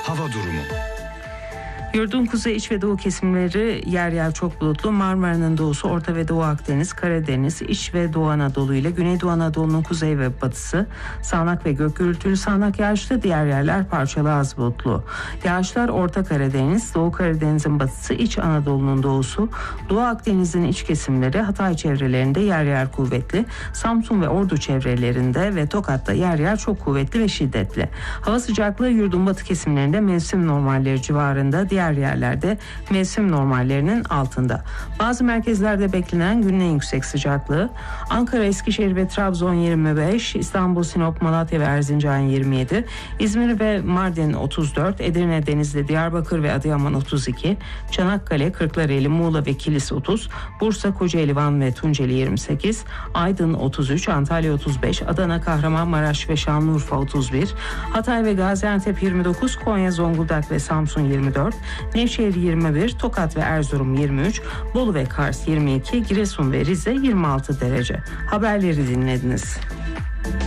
hava durumu. Yurdun kuzey, iç ve doğu kesimleri yer yer çok bulutlu. Marmara'nın doğusu, Orta ve Doğu Akdeniz, Karadeniz, İç ve Doğu Anadolu ile Güneydoğu Anadolu'nun kuzey ve batısı sağanak ve gök gürültülü, sağanak yağışlı, diğer yerler parçalı az bulutlu. Yağışlar Orta Karadeniz, Doğu Karadeniz'in batısı, İç Anadolu'nun doğusu, Doğu Akdeniz'in iç kesimleri, Hatay çevrelerinde yer yer kuvvetli, Samsun ve Ordu çevrelerinde ve Tokat'ta yer yer çok kuvvetli ve şiddetli. Hava sıcaklığı yurdun batı kesimlerinde mevsim normalleri civarında, diğer yerlerde mevsim normallerinin altında. Bazı merkezlerde beklenen günün en yüksek sıcaklığı Ankara, Eskişehir ve Trabzon 25, İstanbul, Sinop, Malatya ve Erzincan 27, İzmir ve Mardin 34, Edirne, Denizli, Diyarbakır ve Adıyaman 32, Çanakkale, Kırklareli, Muğla ve Kilis 30, Bursa, Kocaeli, Van ve Tunceli 28, Aydın 33, Antalya 35, Adana, Kahramanmaraş ve Şanlıurfa 31, Hatay ve Gaziantep 29, Konya, Zonguldak ve Samsun 24, Nevşehir 21, Tokat ve Erzurum 23, Bolu ve Kars 22, Giresun ve Rize 26 derece. Haberleri dinlediniz.